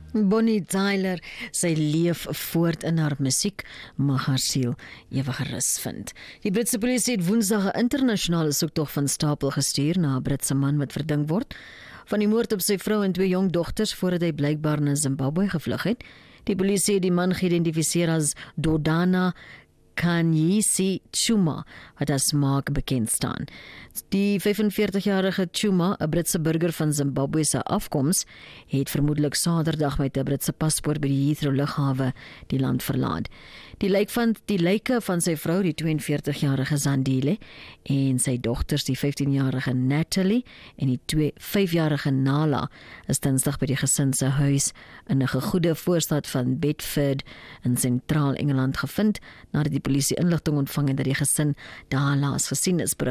Bonnie Tyler, sy leef voort in haar musiek, mag haar siel ewige rus vind. Die Britse polisie het Woensdag 'n internasionale soektog van stapel gestuur na 'n Britse man wat verdink word van die moord op sy vrou en 2 jong dogters voordat hy blykbaar na Zimbabwe gevlug het. Die polisie het die man geïdentifiseer as Dodana Kanyisi Chuma, wat as Mark bekend staan. Die 45-jarige Chuma, 'n Britse burger van Zimbabwe se afkoms, het vermoedelik Saterdag met 'n Britse paspoort by die Heathrow lughawe die land verlaat. Die lyke van sy vrou, die 42-jarige Zandile, en sy dogters, die 15-jarige Natalie en die 5-jarige Nala, is Dinsdag by die gesin se huis in 'n gegoede voorstad van Bedford in sentraal Engeland gevind, nadat die polisie inligting ontvang het dat die gesin daar laas gesien is.